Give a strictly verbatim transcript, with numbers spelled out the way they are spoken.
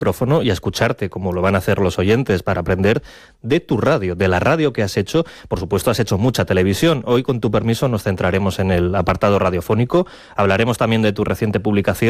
micrófono y a escucharte, como lo van a hacer los oyentes, para aprender de tu radio, de la radio que has hecho. Por supuesto, has hecho mucha televisión. Hoy, con tu permiso, nos centraremos en el apartado radiofónico. Hablaremos también de tu reciente publicación